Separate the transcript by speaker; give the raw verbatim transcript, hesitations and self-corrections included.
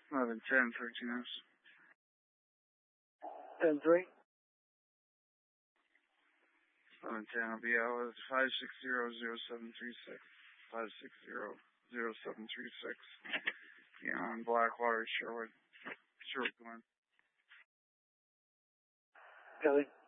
Speaker 1: eleven ten, thirteen Fs.
Speaker 2: ten three.
Speaker 1: eleven ten, I'll be out with five six zero zero seven three six. five six zero zero seven three six. Yeah, on Blackwater, Sherwood. Sherwood, Glen.
Speaker 2: Kelly.